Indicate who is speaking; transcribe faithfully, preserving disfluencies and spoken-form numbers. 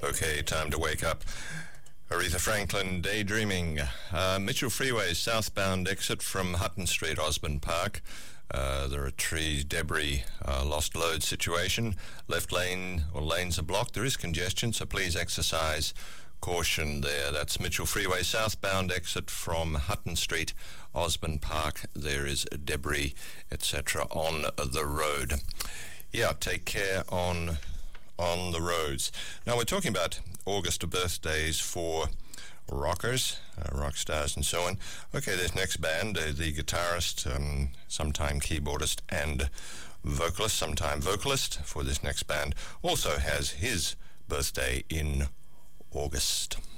Speaker 1: Okay, time to wake up. Aretha Franklin, Daydreaming. Uh, Mitchell Freeway, southbound exit from Hutton Street, Osborne Park. Uh, there are trees, debris, uh, lost load situation. Left lane or lanes are blocked. There is congestion, so please exercise caution there. That's Mitchell Freeway, southbound exit from Hutton Street, Osborne Park. There is debris, et cetera on the road. Yeah, take care on on the roads. Now, we're talking about August birthdays for rockers, uh, rock stars and so on. Okay, this next band, uh, the guitarist, um, sometime keyboardist and vocalist, sometime vocalist for this next band, also has his birthday in August.